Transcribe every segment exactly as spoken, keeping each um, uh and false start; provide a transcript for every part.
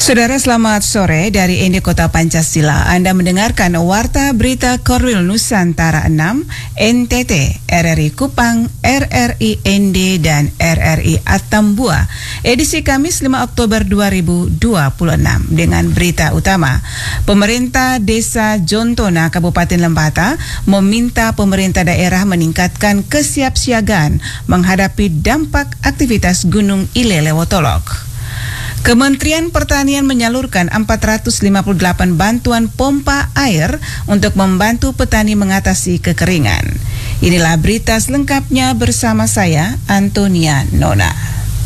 Saudara, selamat sore dari Ende Kota Pancasila. Anda mendengarkan Warta Berita Korwil Nusantara enam, N T T, R R I Kupang, R R I N D, dan R R I Atambua. Edisi Kamis lima Oktober dua ribu dua puluh enam dengan berita utama. Pemerintah Desa Jontona, Kabupaten Lembata, meminta pemerintah daerah meningkatkan kesiapsiagaan menghadapi dampak aktivitas Gunung Ile Lewotolok. Kementerian Pertanian menyalurkan empat ratus lima puluh delapan bantuan pompa air untuk membantu petani mengatasi kekeringan. Inilah berita selengkapnya bersama saya, Antonia Nona.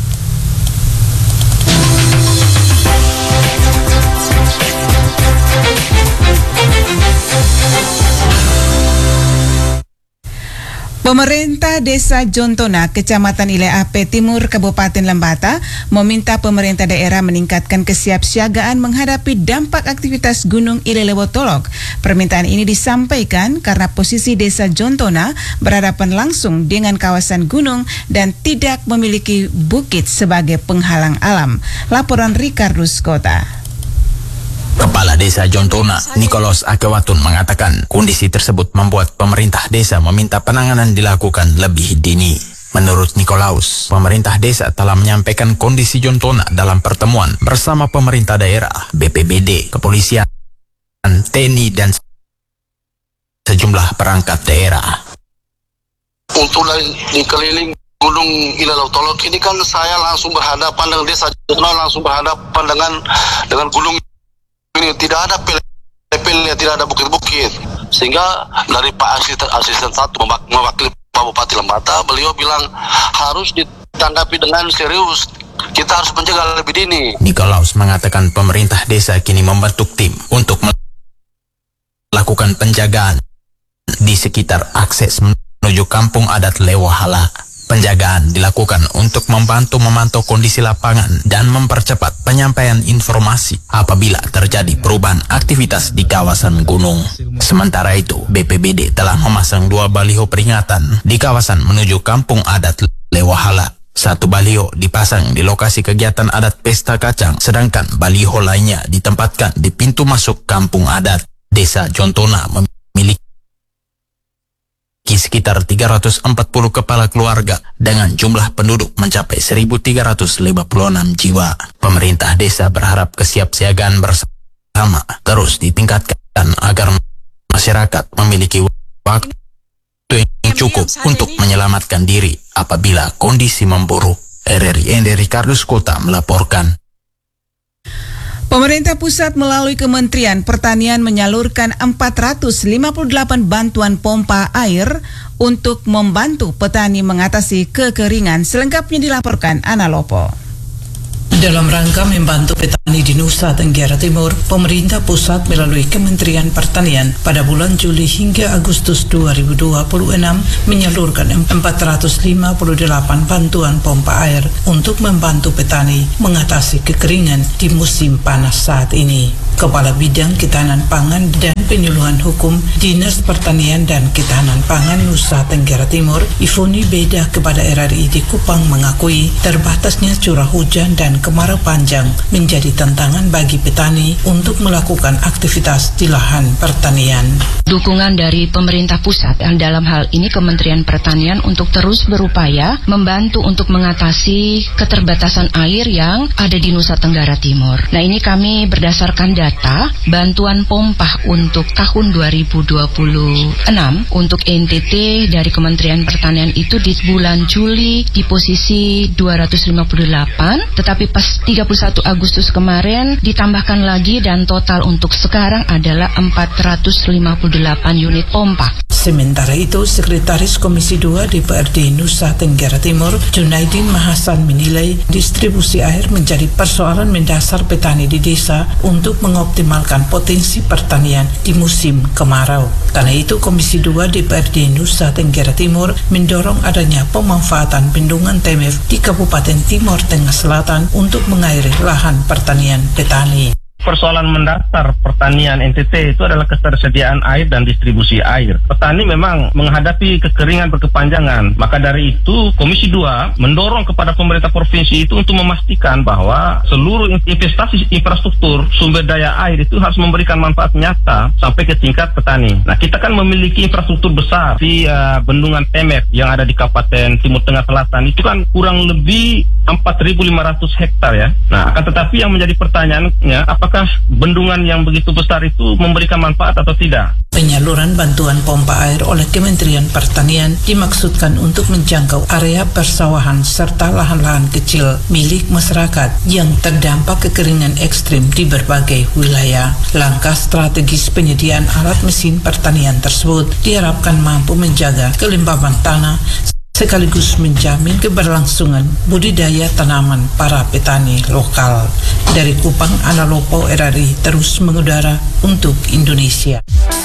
Pemerintah Desa Jontona, Kecamatan Ile Ape Timur, Kabupaten Lembata, meminta pemerintah daerah meningkatkan kesiapsiagaan menghadapi dampak aktivitas Gunung Ile Lewotolok. Permintaan ini disampaikan karena posisi Desa Jontona berhadapan langsung dengan kawasan gunung dan tidak memiliki bukit sebagai penghalang alam. Laporan Ricardus Kota. Kepala Desa Jontona, Nicholas Akewatun, mengatakan kondisi tersebut membuat pemerintah desa meminta penanganan dilakukan lebih dini. Menurut Nikolaus, pemerintah desa telah menyampaikan kondisi Jontona dalam pertemuan bersama pemerintah daerah, B P B D, kepolisian, T N I, dan sejumlah perangkat daerah. Untuk di keliling Gunung Ile Lewotolok ini kan saya langsung berhadapan dengan Desa Jontona, langsung berhadapan dengan dengan gunung ini, tidak ada pele-pele, tidak ada bukit-bukit, sehingga dari Pak Asisten, asisten satu mewakili Pak Bupati Lembata, beliau bilang harus ditanggapi dengan serius, kita harus mencegah lebih dini. Nikolaus mengatakan pemerintah desa kini membentuk tim untuk melakukan penjagaan di sekitar akses menuju kampung adat Lewahala. Penjagaan dilakukan untuk membantu memantau kondisi lapangan dan mempercepat penyampaian informasi apabila terjadi perubahan aktivitas di kawasan gunung. Sementara itu, B P B D telah memasang dua baliho peringatan di kawasan menuju kampung adat Lewahala. Satu baliho dipasang di lokasi kegiatan adat pesta kacang, sedangkan baliho lainnya ditempatkan di pintu masuk kampung adat. Desa Jontona memiliki sekitar tiga ratus empat puluh kepala keluarga dengan jumlah penduduk mencapai seribu tiga ratus lima puluh enam jiwa. Pemerintah desa berharap kesiapsiagaan bersama terus ditingkatkan agar masyarakat memiliki waktu yang cukup untuk menyelamatkan diri apabila kondisi memburuk. R R I Ende Ricardus Kota melaporkan. Pemerintah pusat melalui Kementerian Pertanian menyalurkan empat ratus lima puluh delapan bantuan pompa air untuk membantu petani mengatasi kekeringan. Selengkapnya dilaporkan Ana Lopo. Dalam rangka membantu petani di Nusa Tenggara Timur, pemerintah pusat melalui Kementerian Pertanian pada bulan Juli hingga Agustus dua ribu dua puluh enam menyalurkan empat ratus lima puluh delapan bantuan pompa air untuk membantu petani mengatasi kekeringan di musim panas saat ini. Kepala Bidang Ketahanan Pangan dan Penyuluhan Hukum Dinas Pertanian dan Ketahanan Pangan Nusa Tenggara Timur, Ifoni Beda, kepada R R I di Kupang mengakui terbatasnya curah hujan dan kemarau panjang menjadi tantangan bagi petani untuk melakukan aktivitas di lahan pertanian. Dukungan dari pemerintah pusat dalam hal ini Kementerian Pertanian untuk terus berupaya membantu untuk mengatasi keterbatasan air yang ada di Nusa Tenggara Timur. Nah, ini kami berdasarkan data bantuan pompa untuk tahun dua ribu dua puluh enam untuk N T T dari Kementerian Pertanian itu di bulan Juli di posisi dua ratus lima puluh delapan, tetapi pas tiga puluh satu Agustus kemarin ditambahkan lagi dan total untuk sekarang adalah empat ratus lima puluh delapan unit pompa. Sementara itu, Sekretaris Komisi dua D P R D Nusa Tenggara Timur, Junaidin Mahasan, menilai distribusi air menjadi persoalan mendasar petani di desa untuk mengoptimalkan potensi pertanian di musim kemarau. Karena itu, Komisi dua D P R D Nusa Tenggara Timur mendorong adanya pemanfaatan bendungan Temef di Kabupaten Timor Tengah Selatan untuk mengairi lahan pertanian petani. persoalan mendasar pertanian N T T itu adalah ketersediaan air dan distribusi air. Petani memang menghadapi kekeringan berkepanjangan. Maka dari itu Komisi dua mendorong kepada pemerintah provinsi itu untuk memastikan bahwa seluruh investasi infrastruktur sumber daya air itu harus memberikan manfaat nyata sampai ke tingkat petani. Nah, kita kan memiliki infrastruktur besar di uh, Bendungan Pemek yang ada di Kabupaten Timur Tengah Selatan itu kan kurang lebih empat ribu lima ratus hektar ya. Nah, akan tetapi yang menjadi pertanyaannya, apakah bendungan yang begitu besar itu memberikan manfaat atau tidak? Penyaluran bantuan pompa air oleh Kementerian Pertanian dimaksudkan untuk menjangkau area persawahan serta lahan-lahan kecil milik masyarakat yang terdampak kekeringan ekstrim di berbagai wilayah. Langkah strategis penyediaan alat mesin pertanian tersebut diharapkan mampu menjaga kelembaban tanah sekaligus menjamin keberlangsungan budidaya tanaman para petani lokal. Dari Kupang, Ana Lopo, R R I terus mengudara untuk Indonesia.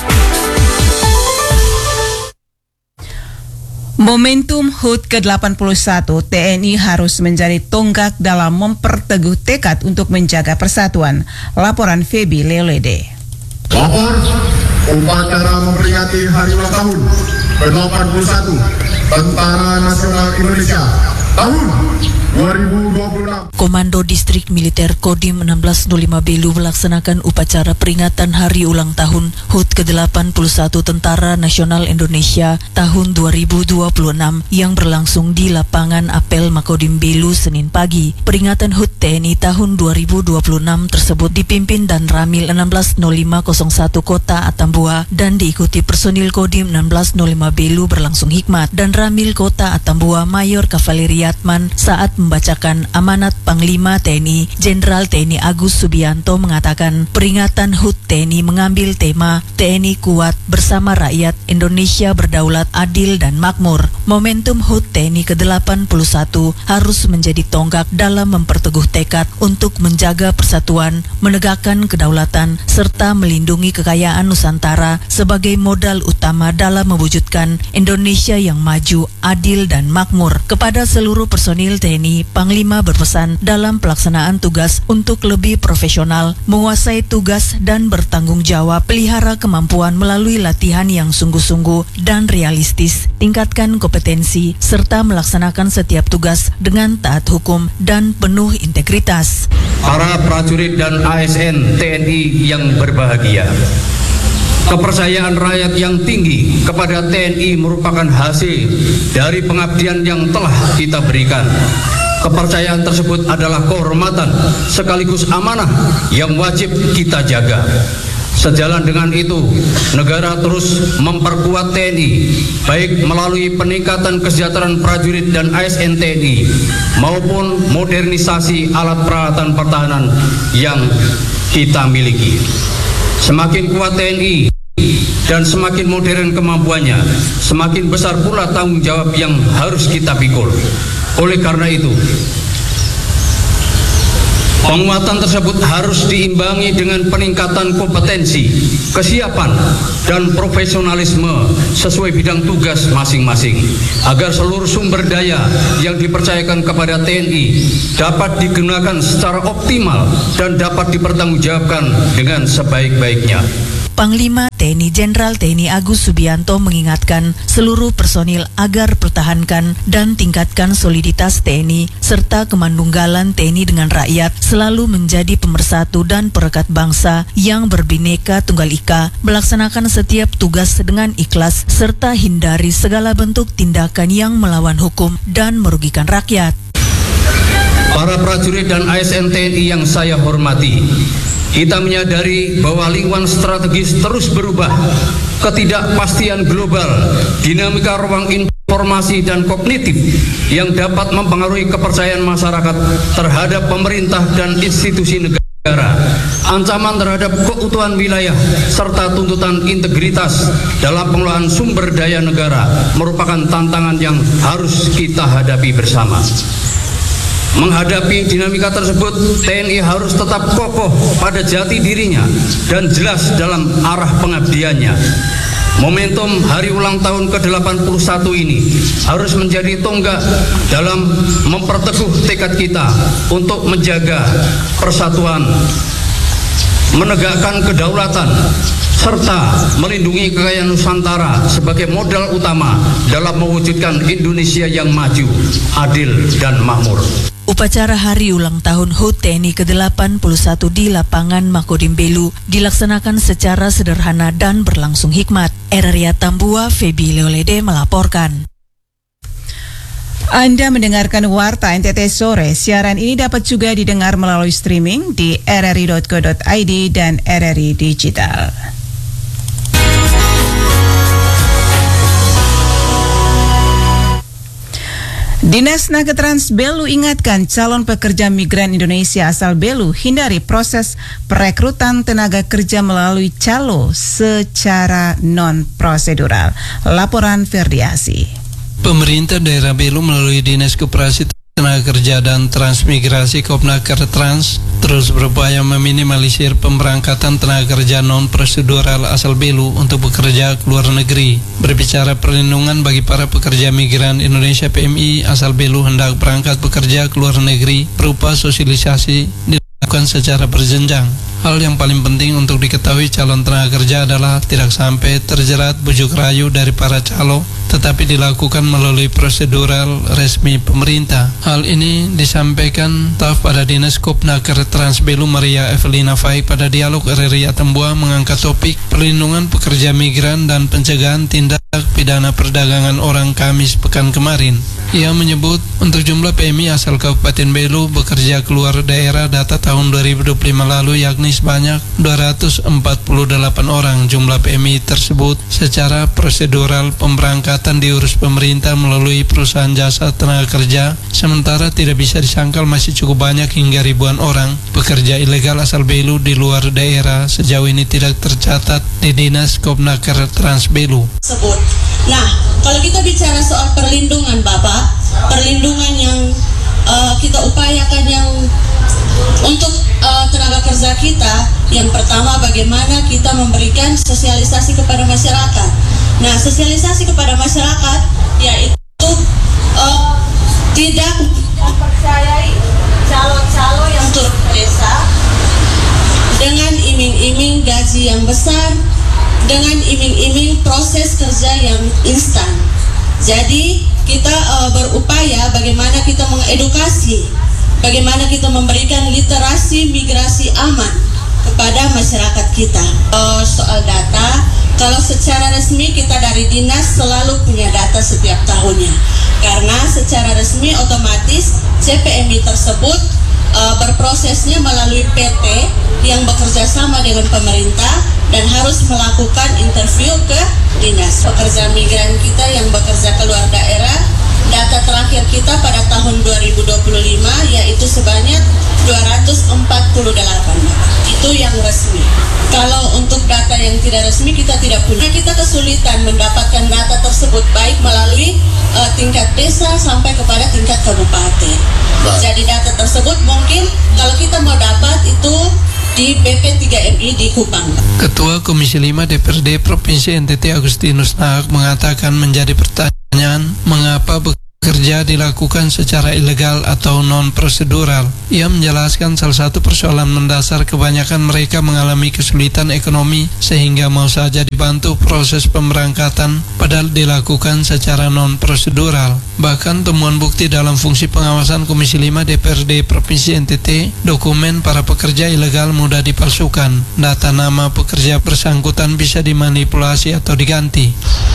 Momentum H U T ke delapan puluh satu, T N I harus menjadi tonggak dalam memperteguh tekad untuk menjaga persatuan. Laporan Feby Leolede. Lapor upacara memperingati hari ulang tahun ke delapan puluh satu Tentara Nasional Indonesia tahun dua ribu dua puluh enam. Komando Distrik Militer Kodim enam belas nol lima Belu melaksanakan upacara peringatan hari ulang tahun H U T ke delapan puluh satu Tentara Nasional Indonesia tahun dua ribu dua puluh enam yang berlangsung di lapangan Apel Makodim Belu Senin pagi. Peringatan H U T T N I tahun dua ribu dua puluh enam tersebut dipimpin dan Ramil enam belas nol lima nol satu Kota Atambua dan diikuti personil Kodim enam belas nol lima Belu berlangsung hikmat dan Ramil Kota Atambua Mayor Kavaleri Yatman saat membacakan amanat Panglima T N I, Jenderal T N I Agus Subianto mengatakan peringatan H U T T N I mengambil tema T N I kuat bersama rakyat, Indonesia berdaulat, adil dan makmur. Momentum H U T T N I ke delapan puluh satu harus menjadi tonggak dalam memperteguh tekad untuk menjaga persatuan, menegakkan kedaulatan, serta melindungi kekayaan Nusantara sebagai modal utama dalam mewujudkan Indonesia yang maju, adil dan makmur. Kepada seluruh personil T N I, Panglima berpesan dalam pelaksanaan tugas untuk lebih profesional, menguasai tugas dan bertanggung jawab, pelihara kemampuan melalui latihan yang sungguh-sungguh dan realistis, tingkatkan kompetensi, serta melaksanakan setiap tugas dengan taat hukum dan penuh integritas. Para prajurit dan A S N T N I yang berbahagia, kepercayaan rakyat yang tinggi kepada T N I merupakan hasil dari pengabdian yang telah kita berikan. Kepercayaan tersebut adalah kehormatan sekaligus amanah yang wajib kita jaga. Sejalan dengan itu, negara terus memperkuat T N I, baik melalui peningkatan kesejahteraan prajurit dan A S N T N I, maupun modernisasi alat peralatan pertahanan yang kita miliki. Semakin kuat T N I dan semakin modern kemampuannya, semakin besar pula tanggung jawab yang harus kita pikul. Oleh karena itu, penguatan tersebut harus diimbangi dengan peningkatan kompetensi, kesiapan, dan profesionalisme sesuai bidang tugas masing-masing, agar seluruh sumber daya yang dipercayakan kepada T N I dapat digunakan secara optimal dan dapat dipertanggungjawabkan dengan sebaik-baiknya. Panglima T N I Jenderal T N I Agus Subianto mengingatkan seluruh personil agar pertahankan dan tingkatkan soliditas T N I serta kemandunggalan T N I dengan rakyat selalu menjadi pemersatu dan perekat bangsa yang berbineka tunggal ika, melaksanakan setiap tugas dengan ikhlas serta hindari segala bentuk tindakan yang melawan hukum dan merugikan rakyat. Para prajurit dan A S N T N I yang saya hormati, kita menyadari bahwa lingkungan strategis terus berubah, ketidakpastian global, dinamika ruang informasi dan kognitif yang dapat mempengaruhi kepercayaan masyarakat terhadap pemerintah dan institusi negara, ancaman terhadap keutuhan wilayah, serta tuntutan integritas dalam pengelolaan sumber daya negara merupakan tantangan yang harus kita hadapi bersama. Menghadapi dinamika tersebut, T N I harus tetap kokoh pada jati dirinya dan jelas dalam arah pengabdiannya. Momentum hari ulang tahun ke delapan puluh satu ini harus menjadi tonggak dalam memperteguh tekad kita untuk menjaga persatuan, menegakkan kedaulatan, serta melindungi kekayaan Nusantara sebagai modal utama dalam mewujudkan Indonesia yang maju, adil, dan makmur. Upacara hari ulang tahun H U T T N I ke delapan puluh satu di lapangan Makodim Belu dilaksanakan secara sederhana dan berlangsung hikmat. R R I Tambua, Febi Leolede melaporkan. Anda mendengarkan Warta N T T Sore. Siaran ini dapat juga didengar melalui streaming di r r i dot co dot i d dan R R I Digital. Dinas Nagetrans Belu ingatkan calon pekerja migran Indonesia asal Belu hindari proses perekrutan tenaga kerja melalui calo secara non-prosedural. Laporan Ferdiasi. Pemerintah daerah Belu melalui Dinas Koperasi Tenaga Kerja dan Transmigrasi Kopnaker Trans terus berupaya meminimalisir pemberangkatan tenaga kerja non-prosedural asal Belu untuk bekerja ke luar negeri. Berbicara perlindungan bagi para pekerja migran Indonesia P M I asal Belu hendak berangkat bekerja ke luar negeri, berupa sosialisasi dilakukan secara berjenjang. Hal yang paling penting untuk diketahui calon tenaga kerja adalah tidak sampai terjerat bujuk rayu dari para calo, tetapi dilakukan melalui prosedural resmi pemerintah. Hal ini disampaikan staf pada Dinas Kopnaker Trans Belu Maria Evelina Faik pada dialog R R I Atambua mengangkat topik perlindungan pekerja migran dan pencegahan tindak pidana perdagangan orang Kamis pekan kemarin. Ia menyebut untuk jumlah P M I asal Kabupaten Belu bekerja keluar daerah data tahun dua ribu dua puluh lima lalu yakni sebanyak dua ratus empat puluh delapan orang. Jumlah P M I tersebut secara prosedural pemberangkatan diurus pemerintah melalui perusahaan jasa tenaga kerja, sementara tidak bisa disangkal masih cukup banyak hingga ribuan orang pekerja ilegal asal Belu di luar daerah sejauh ini tidak tercatat di Dinas Kopnaker Trans Belu. Sebut. Nah, kalau kita bicara soal perlindungan Bapak, perlindungan yang uh, kita upayakan yang untuk uh, tenaga kerja kita, yang pertama bagaimana kita memberikan sosialisasi kepada masyarakat. Nah, sosialisasi kepada masyarakat yaitu uh, tidak mempercayai calon-calon yang turun ke desa dengan iming-iming gaji yang besar, dengan iming-iming proses kerja yang instan. Jadi kita uh, berupaya bagaimana kita mengedukasi, bagaimana kita memberikan literasi migrasi aman kepada masyarakat kita. Uh, soal data, kalau secara resmi kita dari dinas selalu punya data setiap tahunnya, karena secara resmi otomatis C P M I tersebut uh, berprosesnya melalui P T yang bekerja sama dengan pemerintah dan harus melakukan interview ke dinas. Pekerja migran kita yang bekerja keluar daerah, data terakhir kita pada tahun dua ribu dua puluh lima yaitu sebanyak dua ratus empat puluh delapan. Itu yang resmi. Kalau untuk data yang tidak resmi kita tidak punya. Kita kesulitan mendapatkan data tersebut baik melalui uh, tingkat desa sampai kepada tingkat kabupaten. Jadi data tersebut mungkin kalau kita mau dapat itu di B P tiga M I di Kupang. Ketua Komisi lima D P R D Provinsi N T T Agustinus Nahak mengatakan menjadi pertanyaan mengapa bekerja dilakukan secara ilegal atau non-prosedural. Ia menjelaskan salah satu persoalan mendasar kebanyakan mereka mengalami kesulitan ekonomi sehingga mau saja dibantu proses pemberangkatan padahal dilakukan secara non-prosedural. Bahkan temuan bukti dalam fungsi pengawasan Komisi lima D P R D Provinsi N T T, dokumen para pekerja ilegal mudah dipalsukan. Data nama pekerja bersangkutan bisa dimanipulasi atau diganti.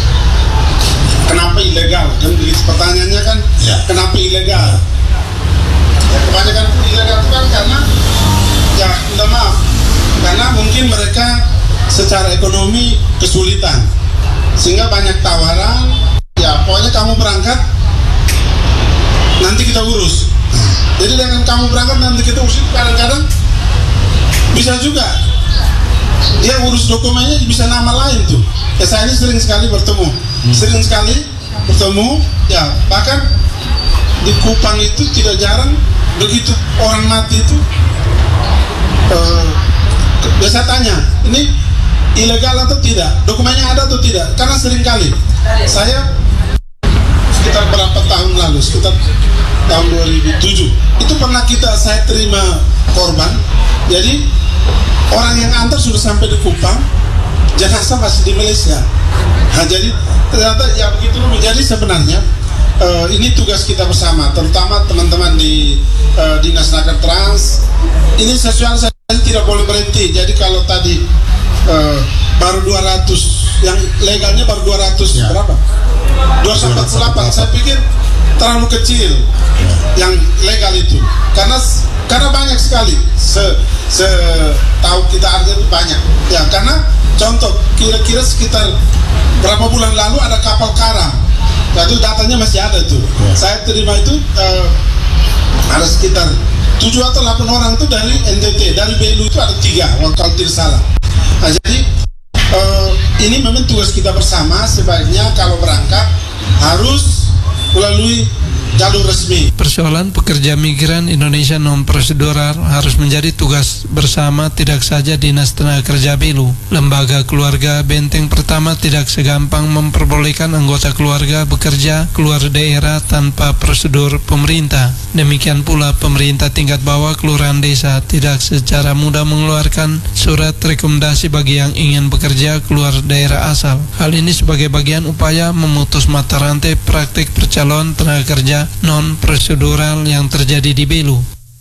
Kenapa ilegal? Kan pertanyaannya kan, ya. Kenapa ilegal? Ya, kebanyakan ilegal itu kan karena, ya udah maaf, karena mungkin mereka secara ekonomi kesulitan, sehingga banyak tawaran. Ya pokoknya kamu berangkat, nanti kita urus. Jadi dengan kamu berangkat nanti kita urus, kadang-kadang bisa juga dia urus dokumennya bisa nama lain tuh. Ya saya ini sering sekali bertemu, hmm. sering sekali bertemu. Ya bahkan di Kupang itu tidak jarang begitu orang mati itu. Uh, biasa tanya, ini ilegal atau tidak? Dokumennya ada atau tidak? Karena sering kali saya sekitar berapa tahun lalu, sekitar tahun dua ribu tujuh itu pernah kita saya terima korban. Jadi orang yang antar sudah sampai di Kupang, jenazah masih di Malaysia. Nah, jadi ternyata ya begitu menjadi sebenarnya uh, ini tugas kita bersama, terutama teman-teman di uh, Dinas Naker Trans. Ini sesuatu saya tidak boleh berhenti. Jadi kalau tadi uh, baru dua ratus, yang legalnya baru dua ratus ya. Berapa? dua ratus empat puluh delapan. Saya pikir terlalu kecil ya. Yang legal itu. Karena karena banyak sekali. Se, se tahu kita artinya itu banyak. Ya, karena contoh kira-kira sekitar berapa bulan lalu ada kapal karam. Jadi datanya masih ada tuh. Ya. Saya terima itu uh, ada sekitar tujuh atau delapan orang itu dari N T T, dari Belu itu ada tiga, kalau tidak salah. Nah, jadi uh, ini memang tugas kita bersama. Sebaiknya kalau berangkat harus melalui jalur resmi. Persoalan pekerja migran Indonesia non prosedural harus menjadi tugas bersama tidak saja Dinas Tenaga Kerja Belu. Lembaga keluarga benteng pertama tidak segampang memperbolehkan anggota keluarga bekerja keluar daerah tanpa prosedur pemerintah. Demikian pula pemerintah tingkat bawah kelurahan desa tidak secara mudah mengeluarkan surat rekomendasi bagi yang ingin bekerja keluar daerah asal. Hal ini sebagai bagian upaya memutus mata rantai praktik percalonan tenaga kerja non-prosedural yang terjadi di Belu.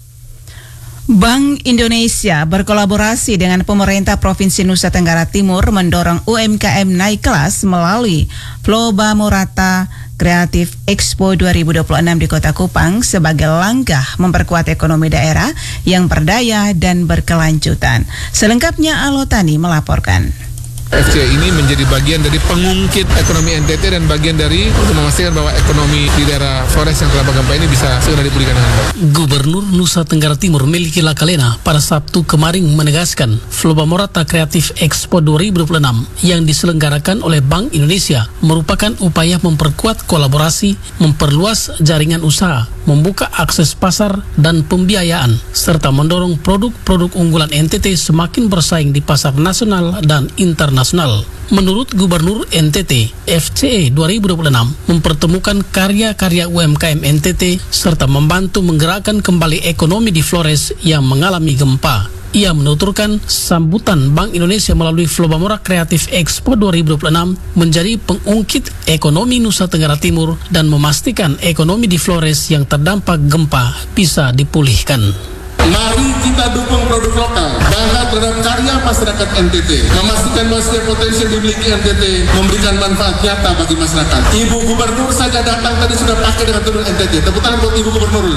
Bank Indonesia berkolaborasi dengan pemerintah Provinsi Nusa Tenggara Timur mendorong U M K M naik kelas melalui Floba Morata Creative Expo dua ribu dua puluh enam di Kota Kupang sebagai langkah memperkuat ekonomi daerah yang berdaya dan berkelanjutan. Selengkapnya Alotani melaporkan. F C I ini menjadi bagian dari pengungkit ekonomi N T T dan bagian dari untuk memastikan bahwa ekonomi di daerah Flores yang terdampak gempa ini bisa segera dipulihkan dengan baik. Gubernur Nusa Tenggara Timur Meliki Lakalena pada Sabtu kemarin menegaskan Floba Morata Creative Expo dua ribu dua puluh enam yang diselenggarakan oleh Bank Indonesia merupakan upaya memperkuat kolaborasi, memperluas jaringan usaha, membuka akses pasar dan pembiayaan, serta mendorong produk-produk unggulan N T T semakin bersaing di pasar nasional dan internasional. Nasional. Menurut Gubernur N T T, F C E dua ribu dua puluh enam mempertemukan karya-karya U M K M N T T serta membantu menggerakkan kembali ekonomi di Flores yang mengalami gempa. Ia menuturkan sambutan Bank Indonesia melalui Floba Morata Creative Expo dua ribu dua puluh enam menjadi pengungkit ekonomi Nusa Tenggara Timur dan memastikan ekonomi di Flores yang terdampak gempa bisa dipulihkan. Mari kita dukung produk lokal, bangga terhadap karya masyarakat N T T, memastikan bahwa setiap potensi yang dimiliki N T T memberikan manfaat nyata bagi masyarakat. Ibu Gubernur saja datang tadi sudah pakai dengan turun N T T. Tepuk tangan buat Ibu Gubernur.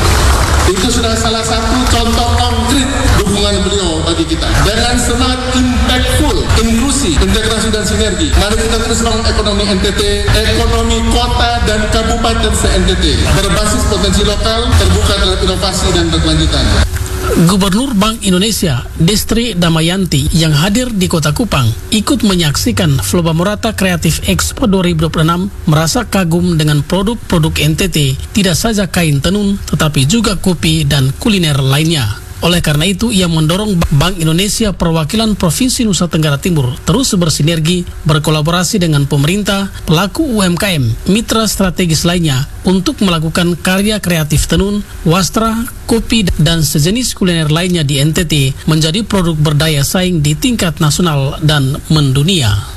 Itu sudah salah satu contoh konkret dukungan beliau bagi kita. Dengan semangat impactful, inklusi, integrasi dan sinergi, mari kita terus bangun ekonomi N T T, ekonomi kota dan kabupaten se-N T T, berbasis potensi lokal, terbuka dalam inovasi dan berkelanjutan. Gubernur Bank Indonesia, Destri Damayanti, yang hadir di Kota Kupang, ikut menyaksikan Floba Morata Creative Expo dua ribu dua puluh enam, merasa kagum dengan produk-produk N T T, tidak saja kain tenun, tetapi juga kopi dan kuliner lainnya. Oleh karena itu, ia mendorong Bank Indonesia perwakilan Provinsi Nusa Tenggara Timur terus bersinergi, berkolaborasi dengan pemerintah, pelaku U M K M, mitra strategis lainnya untuk melakukan karya kreatif tenun, wastra, kopi, dan sejenis kuliner lainnya di N T T menjadi produk berdaya saing di tingkat nasional dan mendunia.